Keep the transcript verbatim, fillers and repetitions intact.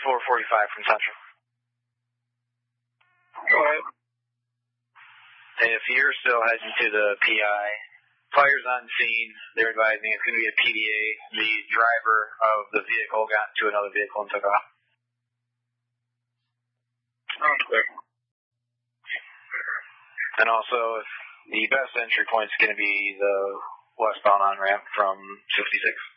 twenty-four forty-five from Central. Go ahead. If you're still heading to the P I, fire's on scene. They're advising it's going to be a P D A. The driver of the vehicle got into another vehicle and took off. Okay. And also, the best entry point is going to be the westbound on-ramp from sixty-six.